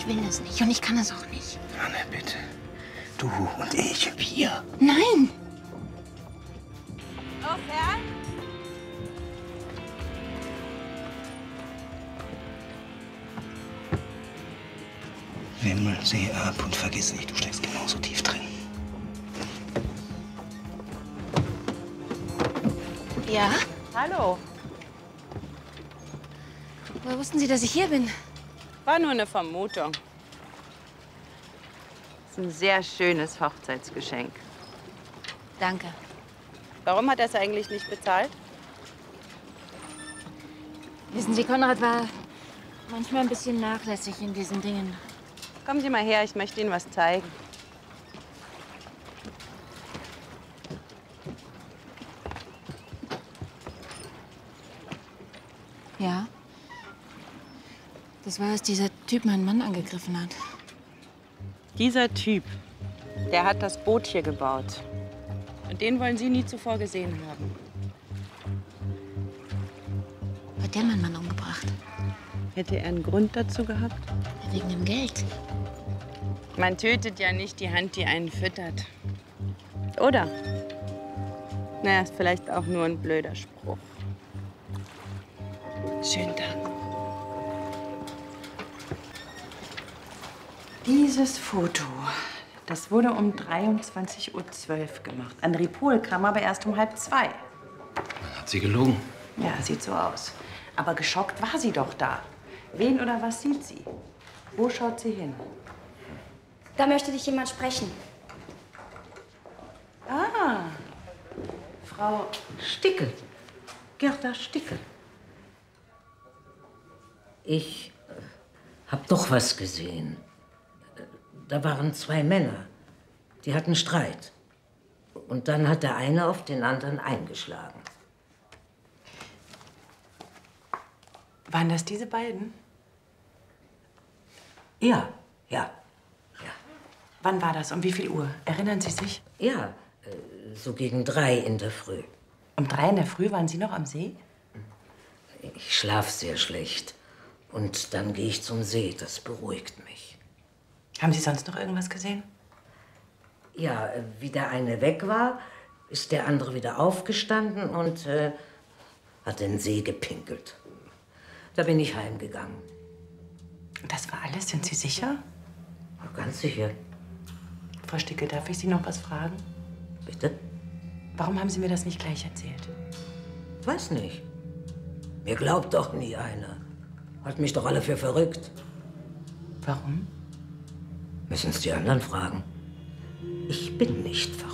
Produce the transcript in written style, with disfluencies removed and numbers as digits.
Ich will es nicht und ich kann es auch nicht. Anne, bitte. Du und ich, wir. Nein! Aufhören! Wimmel sie ab und vergiss nicht, du steckst genauso tief drin. Ja? Hallo. Woher wussten Sie, dass ich hier bin? War nur eine Vermutung. Das ist ein sehr schönes Hochzeitsgeschenk. Danke. Warum hat er es eigentlich nicht bezahlt? Wissen Sie, Konrad war manchmal ein bisschen nachlässig in diesen Dingen. Kommen Sie mal her, ich möchte Ihnen was zeigen. Ja? Das war, als dieser Typ meinen Mann angegriffen hat. Dieser Typ, der hat das Boot hier gebaut. Und den wollen Sie nie zuvor gesehen haben. Hat der meinen Mann umgebracht? Hätte er einen Grund dazu gehabt? Wegen dem Geld. Man tötet ja nicht die Hand, die einen füttert. Oder? Naja, ist vielleicht auch nur ein blöder Spruch. Schönen Tag. Dieses Foto, das wurde um 23:12 Uhr gemacht. André Pohl kam aber erst um 1:30. Hat sie gelogen? Ja, sieht so aus. Aber geschockt war sie doch da. Wen oder was sieht sie? Wo schaut sie hin? Da möchte dich jemand sprechen. Ah, Frau Stickel. Gerda Stickel. Ich hab doch was gesehen. Da waren zwei Männer. Die hatten Streit. Und dann hat der eine auf den anderen eingeschlagen. Waren das diese beiden? Ja, ja. Wann war das? Um wie viel Uhr? Erinnern Sie sich? Ja, so gegen 3 in der Früh. Um 3 in der Früh waren Sie noch am See? Ich schlaf sehr schlecht. Und dann gehe ich zum See. Das beruhigt mich. Haben Sie sonst noch irgendwas gesehen? Ja, wie der eine weg war, ist der andere wieder aufgestanden und hat in den See gepinkelt. Da bin ich heimgegangen. Das war alles? Sind Sie sicher? Ganz sicher. Frau Stickel, darf ich Sie noch was fragen? Bitte? Warum haben Sie mir das nicht gleich erzählt? Weiß nicht. Mir glaubt doch nie einer. Hat mich doch alle für verrückt. Warum? Müssen es die anderen fragen. Ich bin nicht verrückt.